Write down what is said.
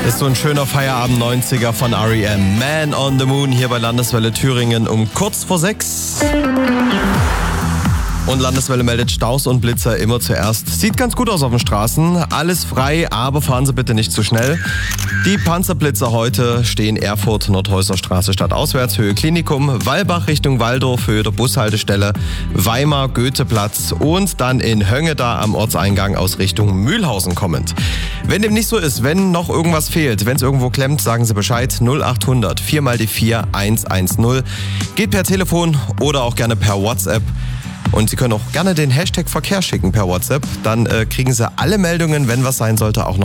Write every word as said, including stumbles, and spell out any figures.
Ist so ein schöner Feierabend neunziger von R E M. Man on the Moon hier bei Landeswelle Thüringen um kurz vor sechs. Und Landeswelle meldet Staus und Blitzer immer zuerst. Sieht ganz gut aus auf den Straßen. Alles frei, aber fahren Sie bitte nicht zu schnell. Die Panzerblitzer heute stehen Erfurt, Nordhäuser Straße stadtauswärts, Höhe Klinikum, Wallbach Richtung Waldorf, Höhe der Bushaltestelle, Weimar, Goetheplatz und dann in Höngeda am Ortseingang aus Richtung Mühlhausen kommend. Wenn dem nicht so ist, wenn noch irgendwas fehlt, wenn es irgendwo klemmt, sagen Sie Bescheid. null achthundert vier mal die vier eins eins null. Geht per Telefon oder auch gerne per WhatsApp. Und Sie können auch gerne den Hashtag Verkehr schicken per WhatsApp. Dann äh, kriegen Sie alle Meldungen, wenn was sein sollte, auch noch